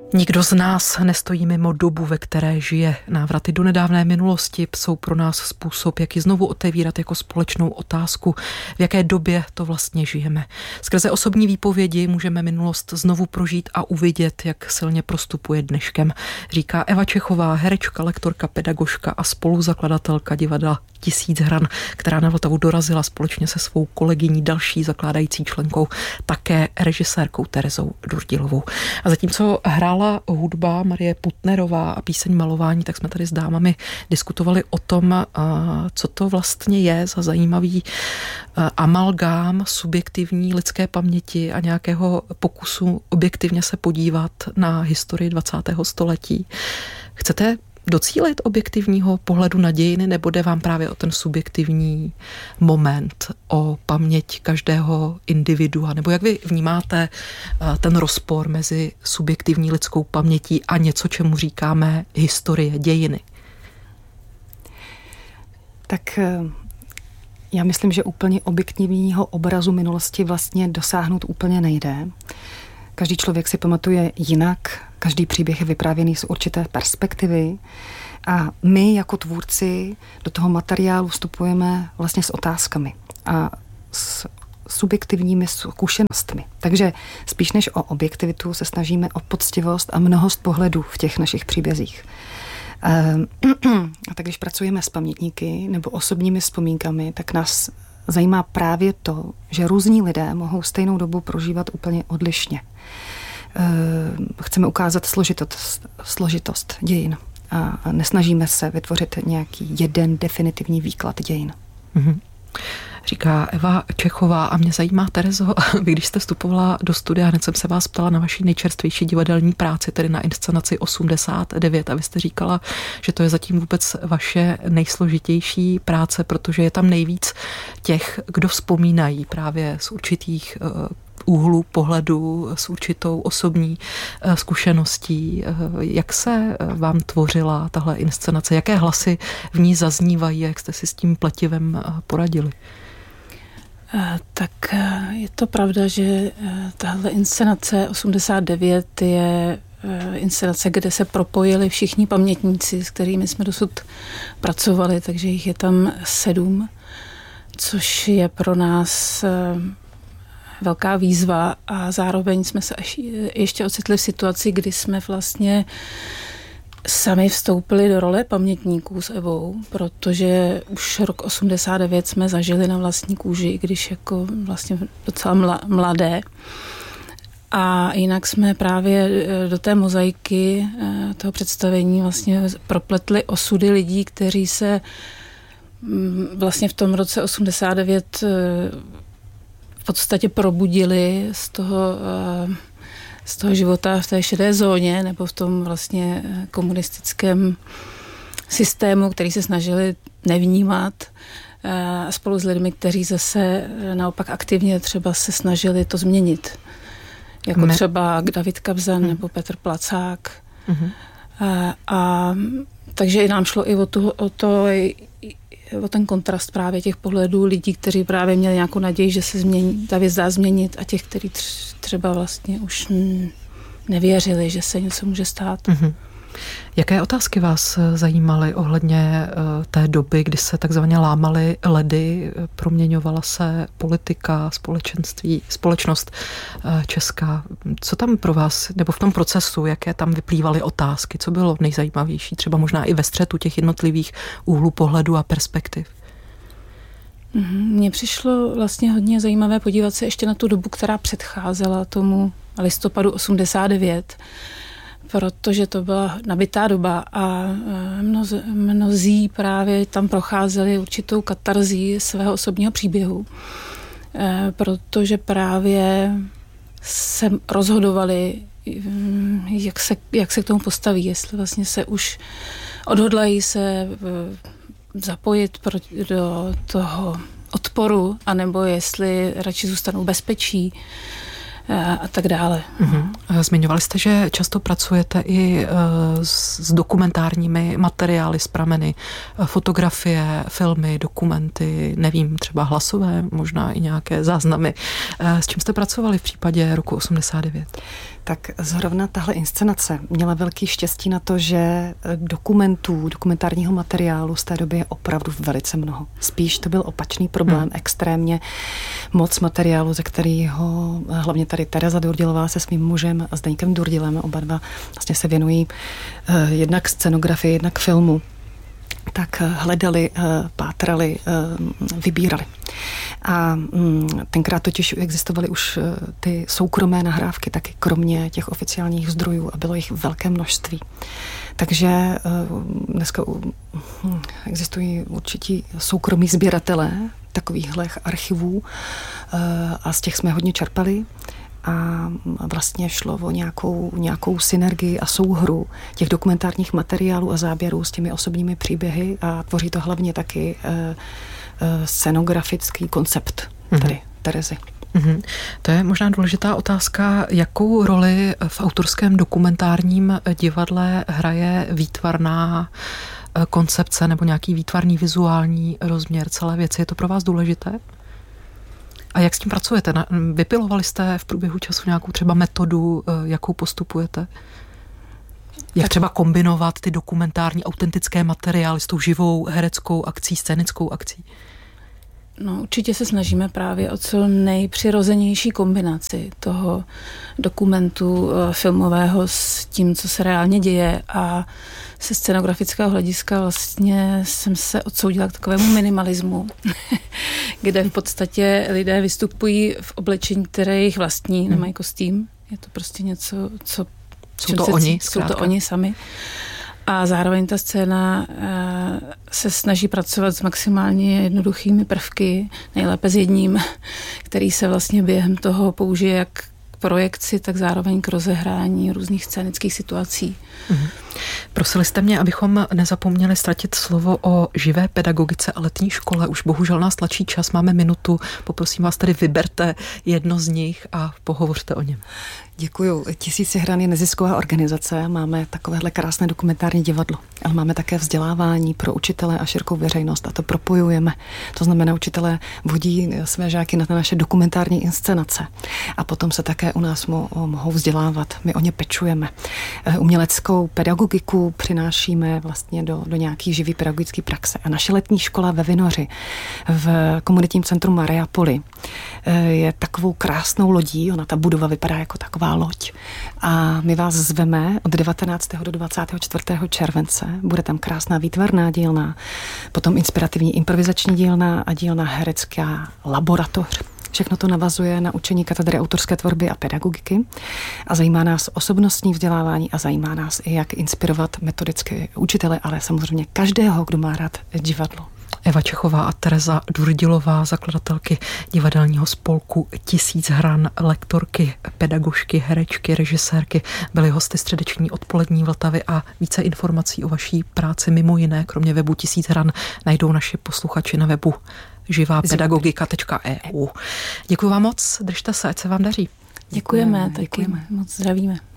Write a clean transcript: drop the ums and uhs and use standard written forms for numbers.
Nikdo z nás nestojí mimo dobu, ve které žije. Návraty do nedávné minulosti jsou pro nás způsob, jak ji znovu otevírat jako společnou otázku, v jaké době to vlastně žijeme. Skrze osobní výpovědi můžeme minulost znovu prožít a uvidět, jak silně prostupuje dneškem, říká Eva Čechová, herečka, lektorka, pedagožka a spoluzakladatelka divadla Tisíc hran, která na Vltavu dorazila společně se svou kolegyní, další zakládající členkou, také režisérkou Terezou Durdilovou. A zatímco hrála hudba Marie Putnerová a píseň Malování, tak jsme tady s dámami diskutovali o tom, co to vlastně je za zajímavý amalgám subjektivní lidské paměti a nějakého pokusu objektivně se podívat na historii 20. století. Chcete docílit objektivního pohledu na dějiny, nebo jde vám právě o ten subjektivní moment, o paměť každého individua, nebo jak vy vnímáte ten rozpor mezi subjektivní lidskou pamětí a něco, čemu říkáme historie, dějiny? Tak já myslím, že úplně objektivního obrazu minulosti vlastně dosáhnout úplně nejde. Každý člověk si pamatuje jinak, každý příběh je vyprávěný z určité perspektivy a my jako tvůrci do toho materiálu vstupujeme vlastně s otázkami a s subjektivními zkušenostmi. Takže spíš než o objektivitu se snažíme o poctivost a mnohost pohledů v těch našich příbězích. A tak když pracujeme s pamětníky nebo osobními vzpomínkami, tak nás zajímá právě to, že různí lidé mohou stejnou dobu prožívat úplně odlišně. Chceme ukázat složitost dějin a nesnažíme se vytvořit nějaký jeden definitivní výklad dějin. Mm-hmm. Říká Eva Čechová a mě zajímá, Terezo, vy když jste vstupovala do studia, hned jsem se vás ptala na vaši nejčerstvější divadelní práci, tedy na inscenaci 89 a vy jste říkala, že to je zatím vůbec vaše nejsložitější práce, protože je tam nejvíc těch, kdo vzpomínají právě z určitých úhlu pohledu, s určitou osobní zkušeností. Jak se vám tvořila tahle inscenace? Jaké hlasy v ní zaznívají? Jak jste si s tím pletivem poradili? Tak je to pravda, že tahle inscenace 89 je inscenace, kde se propojili všichni pamětníci, s kterými jsme dosud pracovali, takže jich je tam 7, což je pro nás velká výzva a zároveň jsme se ještě ocitli v situaci, kdy jsme vlastně sami vstoupili do role pamětníků s Evou, protože už rok 89 jsme zažili na vlastní kůži, když jako vlastně docela mladé. A jinak jsme právě do té mozaiky toho představení vlastně propletli osudy lidí, kteří se vlastně v tom roce 89 v podstatě probudili z toho života v té šedé zóně nebo v tom vlastně komunistickém systému, který se snažili nevnímat spolu s lidmi, kteří zase naopak aktivně třeba se snažili to změnit. Jako třeba David Kabzan nebo Petr Placák. Takže nám šlo i o ten kontrast právě těch pohledů lidí, kteří právě měli nějakou naději, že se ta věc dá změnit a těch, kteří třeba vlastně už nevěřili, že se něco může stát. Mm-hmm. Jaké otázky vás zajímaly ohledně té doby, kdy se takzvaně lámaly ledy, proměňovala se politika, společenství, společnost česká? Co tam pro vás, nebo v tom procesu, jaké tam vyplývaly otázky? Co bylo nejzajímavější? Třeba možná i ve střetu těch jednotlivých úhlů pohledu a perspektiv? Mně přišlo vlastně hodně zajímavé podívat se ještě na tu dobu, která předcházela tomu listopadu 89, protože to byla nabitá doba a mnozí právě tam procházeli určitou katarzí svého osobního příběhu, protože právě se rozhodovali, jak se k tomu postaví, jestli vlastně se už odhodlají se zapojit do toho odporu, anebo jestli radši zůstanou bezpečí a tak dále. Zmiňovali jste, že často pracujete i s dokumentárními materiály, s prameny, fotografie, filmy, dokumenty, nevím, třeba hlasové, možná i nějaké záznamy. S čím jste pracovali v případě roku 89? tak zrovna tahle inscenace měla velký štěstí na to, že dokumentárního materiálu z té doby je opravdu velice mnoho. Spíš to byl opačný problém, extrémně moc materiálu, ze kterého hlavně tady Tereza Durdilová se svým mužem Zdeňkem Durdilem, oba dva vlastně se věnují jednak scenografii, jednak filmu, tak hledali, pátrali, vybírali. A tenkrát totiž existovaly už ty soukromé nahrávky taky, kromě těch oficiálních zdrojů, a bylo jich velké množství. Takže dneska existují určití soukromí sběratelé takovýchhle archivů a z těch jsme hodně čerpali. A vlastně šlo o nějakou synergii a souhru těch dokumentárních materiálů a záběrů s těmi osobními příběhy a tvoří to hlavně taky scenografický koncept tady Terezy. To je možná důležitá otázka, jakou roli v autorském dokumentárním divadle hraje výtvarná koncepce nebo nějaký výtvarný vizuální rozměr celé věci. Je to pro vás důležité? A jak s tím pracujete? Vypilovali jste v průběhu času nějakou třeba metodu, jakou postupujete? Jak třeba kombinovat ty dokumentární autentické materiály s tou živou hereckou akcí, scénickou akcí? No, určitě se snažíme právě o co nejpřirozenější kombinaci toho dokumentu filmového s tím, co se reálně děje, a ze scenografického hlediska vlastně jsem se odsoudila k takovému minimalismu, kde v podstatě lidé vystupují v oblečení, které je jejich vlastní, nemají kostým. Je to prostě něco, co jsou to oni sami. A zároveň ta scéna se snaží pracovat s maximálně jednoduchými prvky, nejlépe s jedním, který se vlastně během toho použije jak k projekci, tak zároveň k rozehrání různých scénických situací. Prosili jste mě, abychom nezapomněli ztratit slovo o živé pedagogice a letní škole. Už bohužel nás tlačí čas, máme minutu. Poprosím vás tedy, vyberte jedno z nich a pohovořte o něm. Děkuju. Tisíci hran je nezisková organizace. Máme takovéhle krásné dokumentární divadlo. Ale máme také vzdělávání pro učitele a širokou veřejnost a to propojujeme. To znamená, učitelé vodí své žáky na naše dokumentární inscenace. A potom se také u nás mohou vzdělávat. My o ně pečujeme. Uměleckou pedagogiku přinášíme vlastně do nějaký živý pedagogický praxe. A naše letní škola ve Vinoři v komunitním centru Mariapoli je takovou krásnou lodí. Ona, ta budova vypadá jako taková loď. A my vás zveme od 19. do 24. července. Bude tam krásná výtvarná dílna, potom inspirativní improvizační dílna a dílna herecká laboratoř. Všechno to navazuje na učení katedry autorské tvorby a pedagogiky a zajímá nás osobnostní vzdělávání a zajímá nás i, jak inspirovat metodicky učitele, ale samozřejmě každého, kdo má rád divadlo. Eva Čechová a Tereza Durdilová, zakladatelky divadelního spolku Tisíc hran, lektorky, pedagožky, herečky, režisérky, byly hosty středeční odpolední Vltavy a více informací o vaší práci mimo jiné, kromě webu Tisíc hran, najdou naši posluchači na webu živapedagogika.eu. Děkuji vám moc, držte se, ať se vám daří. Děkujeme. Moc zdravíme.